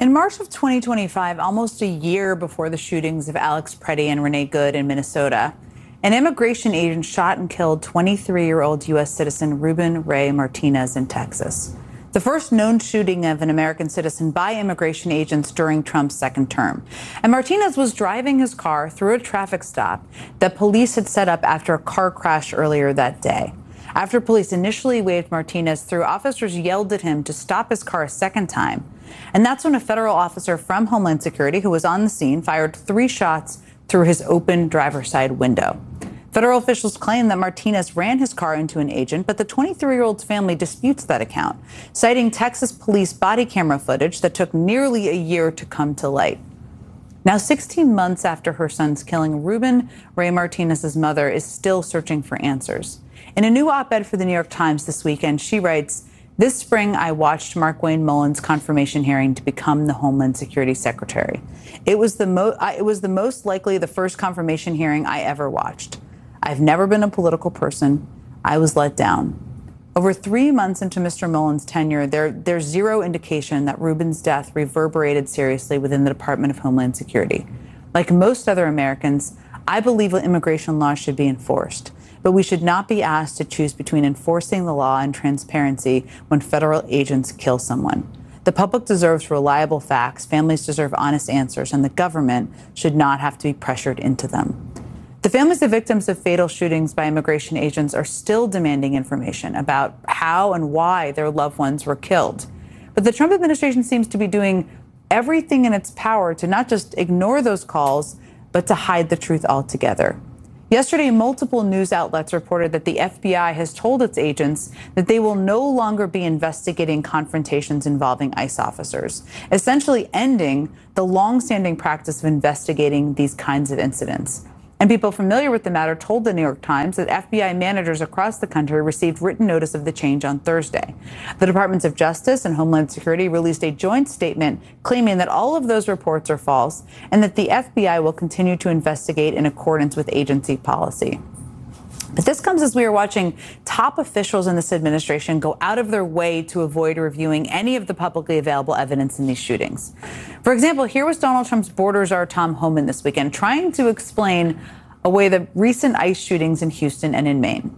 In March of 2025, almost a year before the shootings of Alex Preddy and Renee Good in Minnesota, an immigration agent shot and killed 23-year-old U.S. citizen Ruben Ray Martinez in Texas, the first known shooting of an American citizen by immigration agents during Trump's second term. And Martinez was driving his car through a traffic stop that police had set up after a car crash earlier that day. After police initially waved Martinez through, officers yelled at him to stop his car a second time. And that's when a federal officer from Homeland Security who was on the scene fired 3 shots through his open driver's side window. Federal officials claim that Martinez ran his car into an agent, but the 23-year-old's family disputes that account, citing Texas police body camera footage that took nearly a year to come to light. Now, 16 months after her son's killing, Ruben Ray Martinez's mother is still searching for answers. In a new op-ed for the New York Times this weekend, she writes, "This spring, I watched Markwayne Mullin's confirmation hearing to become the Homeland Security Secretary. It was the most likely the first confirmation hearing I ever watched. I've never been a political person. I was let down." Over 3 months into Mr. Mullin's tenure, there's zero indication that Ruben's death reverberated seriously within the Department of Homeland Security. Like most other Americans, I believe immigration laws should be enforced, but we should not be asked to choose between enforcing the law and transparency when federal agents kill someone. The public deserves reliable facts, families deserve honest answers, and the government should not have to be pressured into them. The families of victims of fatal shootings by immigration agents are still demanding information about how and why their loved ones were killed. But the Trump administration seems to be doing everything in its power to not just ignore those calls, but to hide the truth altogether. Yesterday, multiple news outlets reported that the FBI has told its agents that they will no longer be investigating confrontations involving ICE officers, essentially ending the long-standing practice of investigating these kinds of incidents. And people familiar with the matter told the New York Times that FBI managers across the country received written notice of the change on Thursday. The Departments of Justice and Homeland Security released a joint statement claiming that all of those reports are false and that the FBI will continue to investigate in accordance with agency policy. But this comes as we are watching top officials in this administration go out of their way to avoid reviewing any of the publicly available evidence in these shootings. For example, here was Donald Trump's border czar Tom Homan this weekend trying to explain away the recent ICE shootings in Houston and in Maine.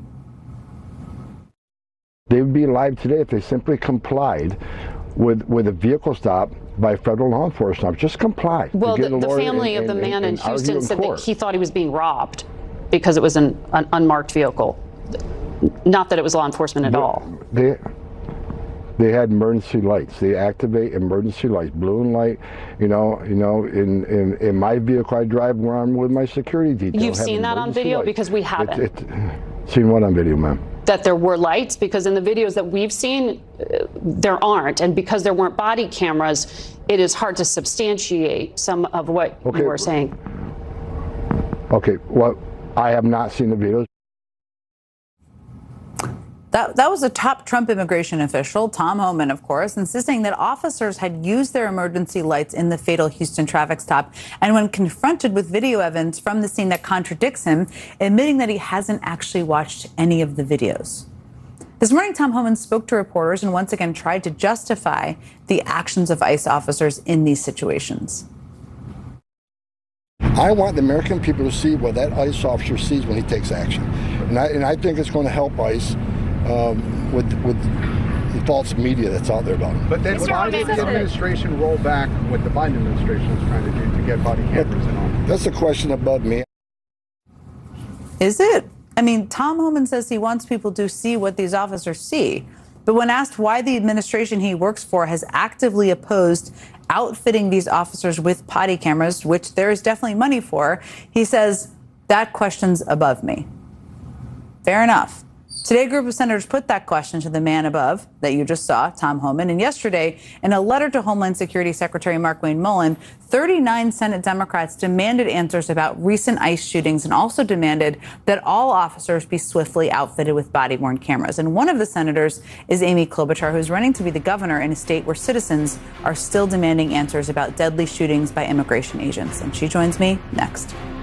They would be alive today if they simply complied with a vehicle stop by federal law enforcement. Just comply. Well, the family of the man in Houston said that he thought he was being robbed because it was an unmarked vehicle. Not that it was law enforcement at all. They had emergency lights. They activate emergency lights, blue and light. You know, in my vehicle I drive where I'm with my security detail. You've seen that on video? Lights. Because we haven't. Seen what on video, ma'am? That there were lights? Because in the videos that we've seen, there aren't. And because there weren't body cameras, it is hard to substantiate some of what you were saying. Okay, well, I have not seen the videos. That was a top Trump immigration official, Tom Homan, of course, insisting that officers had used their emergency lights in the fatal Houston traffic stop. And when confronted with video evidence from the scene that contradicts him, admitting that he hasn't actually watched any of the videos. This morning, Tom Homan spoke to reporters and once again tried to justify the actions of ICE officers in these situations. I want the American people to see what that ICE officer sees when he takes action. And I think it's going to help ICE with the false media that's out there about him. But then why did the administration roll back what the Biden administration is trying to do to get body cameras and all? That's a question above me. Is it? I mean, Tom Homan says he wants people to see what these officers see. But when asked why the administration he works for has actively opposed outfitting these officers with body cameras, which there is definitely money for, he says, that question's above me. Fair enough. Today, a group of senators put that question to the man above that you just saw, Tom Homan. And yesterday, in a letter to Homeland Security Secretary Markwayne Mullin, 39 Senate Democrats demanded answers about recent ICE shootings and also demanded that all officers be swiftly outfitted with body-worn cameras. And one of the senators is Amy Klobuchar, who's running to be the governor in a state where citizens are still demanding answers about deadly shootings by immigration agents. And she joins me next.